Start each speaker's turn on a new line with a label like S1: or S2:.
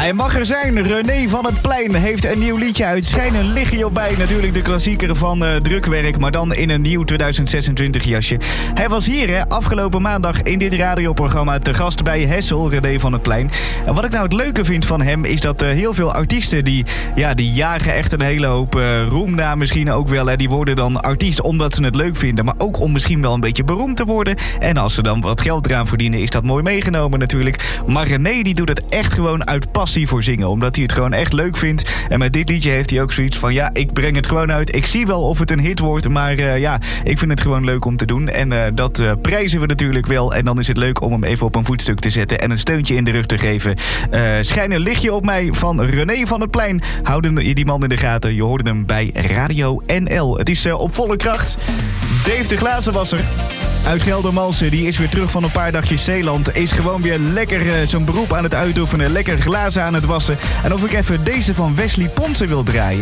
S1: Hij mag er zijn. René van het Plein heeft een nieuw liedje uit. Schijnen lig je op bij. Natuurlijk de klassieker van Drukwerk, maar dan in een nieuw 2026 jasje. Hij was hier afgelopen maandag in dit radioprogramma te gast bij Hessel, René van het Plein. En wat ik nou het leuke vind van hem is dat heel veel artiesten die jagen echt een hele hoop roem na misschien ook wel. Hè. Die worden dan artiest omdat ze het leuk vinden, maar ook om misschien wel een beetje beroemd te worden. En als ze dan wat geld eraan verdienen, is dat mooi meegenomen natuurlijk. Maar René die doet het echt gewoon uit passie voor zingen, omdat hij het gewoon echt leuk vindt. En met dit liedje heeft hij ook zoiets van, ik breng het gewoon uit. Ik zie wel of het een hit wordt, maar ik vind het gewoon leuk om te doen. En dat prijzen we natuurlijk wel. En dan is het leuk om hem even op een voetstuk te zetten en een steuntje in de rug te geven. Schijnen lig je op mij van René van het Plein. Houden die man in de gaten. Je hoorde hem bij Radio NL. Het is op volle kracht. Dave de Glazenwasser uit Geldermalsen, die is weer terug van een paar dagjes Zeeland. Is gewoon weer lekker zijn beroep aan het uitoefenen. Lekker glazen aan het wassen. En of ik even deze van Wesley Ponsen wil draaien.